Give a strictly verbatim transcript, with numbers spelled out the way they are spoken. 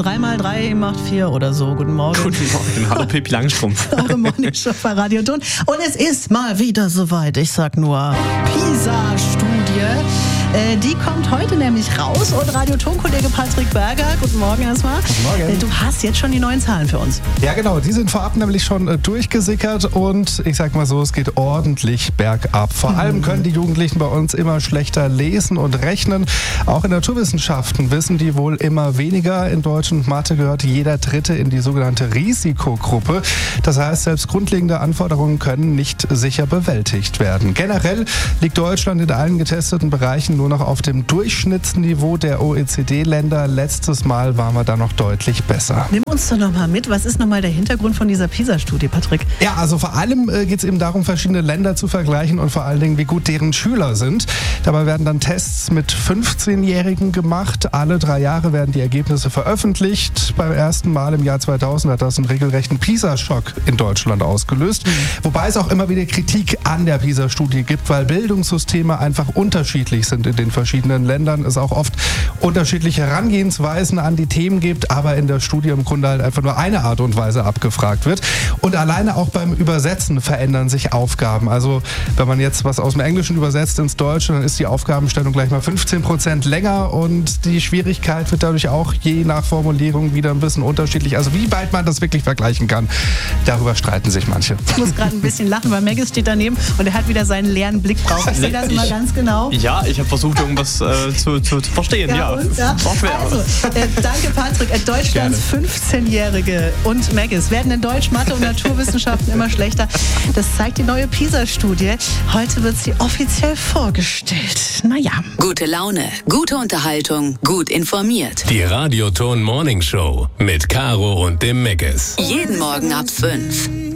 drei mal drei macht vier oder so. Guten Morgen. Guten Morgen. Hallo Pippi Langstrumpf. Eure Morningshow bei Radio Ton. Und es ist mal wieder soweit. Ich sag nur PISA-Studie. Äh, die kommt heute nämlich raus. Und Radio Ton-Kollege Patrick Berger, guten Morgen erstmal. Guten Morgen. Äh, du hast jetzt schon die neuen Zahlen für uns. Ja genau, die sind vorab nämlich schon äh, durchgesickert und ich sag mal so, es geht ordentlich bergab. Vor mhm. allem können die Jugendlichen bei uns immer schlechter lesen und rechnen. Auch in Naturwissenschaften wissen die wohl immer weniger. In Deutsch und Mathe gehört jeder Dritte in die sogenannte Risikogruppe. Das heißt, selbst grundlegende Anforderungen können nicht sicher bewältigt werden. Generell liegt Deutschland in allen getesteten Bereichen nur noch auf dem Durchschnittsniveau der O E C D-Länder. Letztes Mal waren wir da noch deutlich besser. Nimm uns doch noch mal mit. Was ist noch mal der Hintergrund von dieser PISA-Studie, Patrick? Ja, also vor allem äh, geht es eben darum, verschiedene Länder zu vergleichen und vor allen Dingen, wie gut deren Schüler sind. Dabei werden dann Tests mit fünfzehnjährigen gemacht. Alle drei Jahre werden die Ergebnisse veröffentlicht. Beim ersten Mal im Jahr zweitausend hat das einen regelrechten PISA-Schock in Deutschland ausgelöst. Mhm. Wobei es auch immer wieder Kritik an der PISA-Studie gibt, weil Bildungssysteme einfach unterschiedlich sind in den verschiedenen Ländern. Es auch oft unterschiedliche Herangehensweisen an die Themen gibt, aber in der Studie im Grunde halt einfach nur eine Art und Weise abgefragt wird. Und alleine auch beim Übersetzen verändern sich Aufgaben. Also wenn man jetzt was aus dem Englischen übersetzt ins Deutsche, dann ist die Aufgabenstellung gleich mal fünfzehn Prozent länger und die Schwierigkeit wird dadurch auch je nach Formulierung wieder ein bisschen unterschiedlich. Also wie weit man das wirklich vergleichen kann, darüber streiten sich manche. Ich muss gerade ein bisschen lachen, weil Maggis steht daneben und er hat wieder seinen leeren Blick drauf. Ich sehe das immer ganz genau. Ja, ich habe versucht, irgendwas äh, zu, zu, zu verstehen. Ja, ja. Und, ja. War schwer. Also, äh, danke Patrick. Äh, Deutschlands fünfzehnjährige und Maggis werden in Deutsch, Mathe und Naturwissenschaften immer schlechter. Das zeigt die neue PISA-Studie. Heute wird sie offiziell vorgestellt. Naja. Gute Laune, gute Unterhaltung, gut informiert. Die Radio Ton Morning Show mit Caro und dem Maggis. Jeden Morgen ab fünf.